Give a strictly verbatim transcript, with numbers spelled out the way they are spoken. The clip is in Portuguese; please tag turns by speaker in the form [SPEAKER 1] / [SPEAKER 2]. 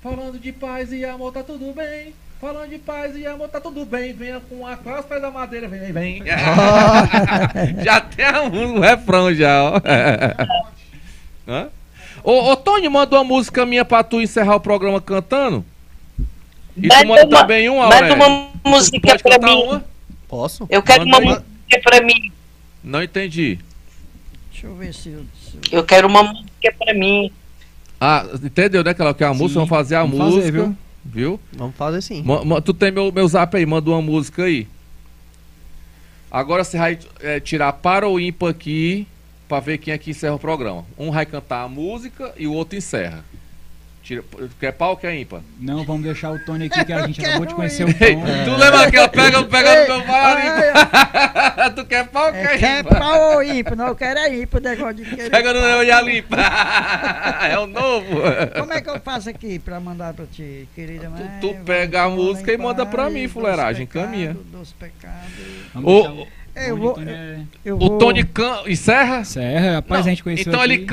[SPEAKER 1] Falando de paz e amor, tá tudo bem. Falando de paz e amor, tá tudo bem. Venha com a classe, faz a madeira, vem, vem. Já tem um refrão já, ó. Hã? Ô, ô, Tony, manda uma música minha pra tu encerrar o programa cantando. E tu manda
[SPEAKER 2] uma,
[SPEAKER 1] também um, Aurélio?
[SPEAKER 2] Manda uma música pra mim.
[SPEAKER 1] Uma?
[SPEAKER 3] Posso?
[SPEAKER 2] Eu quero
[SPEAKER 1] Manda
[SPEAKER 2] uma
[SPEAKER 1] aí.
[SPEAKER 2] música pra mim.
[SPEAKER 1] Não entendi.
[SPEAKER 4] Deixa eu ver se eu... Se eu...
[SPEAKER 2] Eu quero uma música pra mim.
[SPEAKER 1] Ah, entendeu, né? Que ela quer a música, vamos fazer a
[SPEAKER 3] vamos
[SPEAKER 1] música.
[SPEAKER 3] fazer, viu?
[SPEAKER 1] Viu?
[SPEAKER 3] Vamos fazer sim.
[SPEAKER 1] Ma- ma- tu tem meu, meu zap aí, manda uma música aí. Agora você vai é, tirar para ou ímpar aqui, pra ver quem aqui encerra o programa. Um vai cantar a música e o outro encerra. Tira, quer pau ou quer ímpar?
[SPEAKER 5] Não, vamos deixar o Tony aqui, que a gente
[SPEAKER 4] Eu
[SPEAKER 5] acabou de
[SPEAKER 4] quero
[SPEAKER 5] conhecer o
[SPEAKER 1] Ei,
[SPEAKER 5] Tom.
[SPEAKER 1] tu lembra aquela pega, pega no meu pau ali?
[SPEAKER 4] Ai,
[SPEAKER 1] Tu quer pau ou
[SPEAKER 4] É,
[SPEAKER 1] quer
[SPEAKER 4] quer
[SPEAKER 1] ímpar?
[SPEAKER 4] pau ou ímpar? Não, eu quero é ímpar, o negócio de querer
[SPEAKER 1] Pega no
[SPEAKER 4] pau.
[SPEAKER 1] meu e a limpa. É o novo.
[SPEAKER 4] Como é que eu faço aqui pra mandar pra ti, querida mãe?
[SPEAKER 1] tu pega a música e manda pra mim, fuleiragem, caminha.
[SPEAKER 4] Dos pecados.
[SPEAKER 5] Vamos
[SPEAKER 1] Ô,
[SPEAKER 5] deixar o
[SPEAKER 4] Eu
[SPEAKER 5] Tony,
[SPEAKER 4] vou...
[SPEAKER 5] Tony é-
[SPEAKER 4] Eu
[SPEAKER 1] O
[SPEAKER 4] vou...
[SPEAKER 1] Tony can... encerra?
[SPEAKER 5] Serra, rapaz,
[SPEAKER 1] Não,
[SPEAKER 5] a gente conheceu
[SPEAKER 1] então
[SPEAKER 5] aqui.
[SPEAKER 1] ele